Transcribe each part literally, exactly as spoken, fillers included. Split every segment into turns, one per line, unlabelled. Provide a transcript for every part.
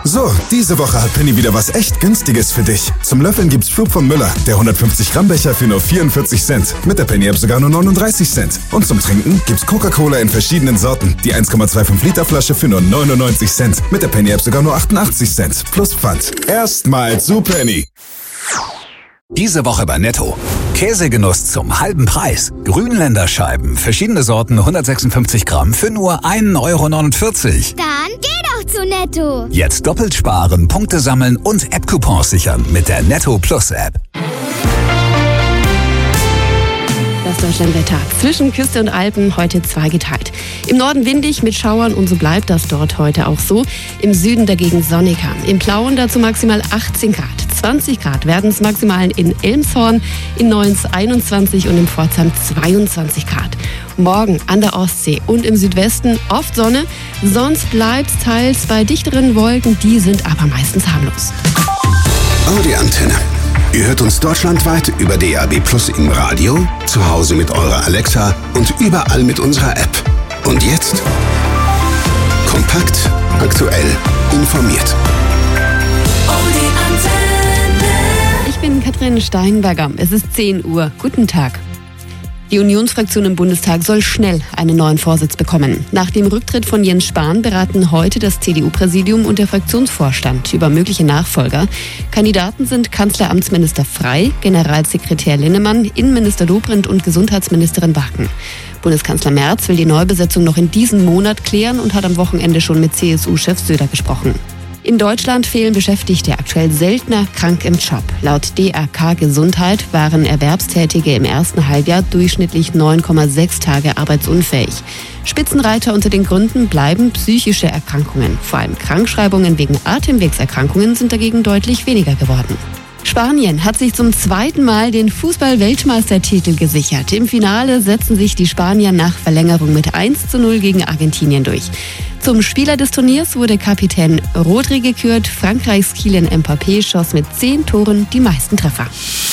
So, diese Woche hat Penny wieder was echt Günstiges für dich. Zum Löffeln gibt's Flug von Müller, der hundertfünfzig Gramm Becher für nur vierundvierzig Cent. Mit der Penny-App sogar nur neununddreißig Cent. Und zum Trinken gibt's Coca-Cola in verschiedenen Sorten. Die eins Komma fünfundzwanzig Liter Flasche für nur neunundneunzig Cent. Mit der Penny-App sogar nur achtundachtzig Cent. Plus Pfand. Erstmal zu Penny.
Diese Woche bei Netto. Käsegenuss zum halben Preis. Grünländer Scheiben, verschiedene Sorten, hundertsechsundfünfzig Gramm für nur ein Euro neunundvierzig.
Dann geh doch zu Netto.
Jetzt doppelt sparen, Punkte sammeln und App-Coupons sichern mit der Netto Plus App.
Das Deutschlandwetter. Zwischen Küste und Alpen heute zweigeteilt. Im Norden windig mit Schauern und so bleibt das dort heute auch so. Im Süden dagegen sonniger. Im Plauen dazu maximal achtzehn Grad. zwanzig Grad werden es maximal in Elmshorn, in Neuens einundzwanzig und im Pforzheim zweiundzwanzig Grad. Morgen an der Ostsee und im Südwesten oft Sonne. Sonst bleibt es teils bei dichteren Wolken, die sind aber meistens harmlos.
Audi Antenne. Ihr hört uns deutschlandweit über D A B Plus im Radio, zu Hause mit eurer Alexa und überall mit unserer App. Und jetzt kompakt, aktuell, informiert.
Ich bin Katrin Steinberger. Es ist zehn Uhr. Guten Tag. Die Unionsfraktion im Bundestag soll schnell einen neuen Vorsitz bekommen. Nach dem Rücktritt von Jens Spahn beraten heute das C D U-Präsidium und der Fraktionsvorstand über mögliche Nachfolger. Kandidaten sind Kanzleramtsminister Frey, Generalsekretär Linnemann, Innenminister Dobrindt und Gesundheitsministerin Wacken. Bundeskanzler Merz will die Neubesetzung noch in diesem Monat klären und hat am Wochenende schon mit C S U-Chef Söder gesprochen. In Deutschland fehlen Beschäftigte aktuell seltener krank im Job. Laut D R K Gesundheit waren Erwerbstätige im ersten Halbjahr durchschnittlich neun Komma sechs Tage arbeitsunfähig. Spitzenreiter unter den Gründen bleiben psychische Erkrankungen. Vor allem Krankschreibungen wegen Atemwegserkrankungen sind dagegen deutlich weniger geworden. Spanien hat sich zum zweiten Mal den Fußball-Weltmeistertitel gesichert. Im Finale setzen sich die Spanier nach Verlängerung mit eins zu null gegen Argentinien durch. Zum Spieler des Turniers wurde Kapitän Rodri gekürt. Frankreichs Kylian Mbappé schoss mit zehn Toren die meisten Treffer.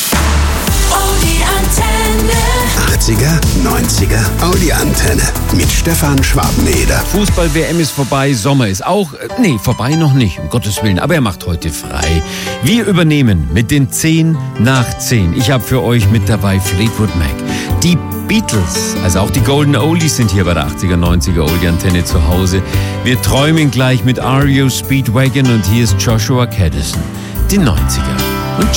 achtziger, neunziger Audi Antenne mit Stefan Schwabeneder.
Fußball-W M ist vorbei, Sommer ist auch, äh, nee, vorbei noch nicht, um Gottes Willen, aber er macht heute frei. Wir übernehmen mit den zehn nach zehn. Ich habe für euch mit dabei Fleetwood Mac. Die Beatles, also auch die Golden Oldies sind hier bei der achtziger, neunziger Oldie Antenne zu Hause. Wir träumen gleich mit R E O Speedwagon und hier ist Joshua Caddison, die neunziger.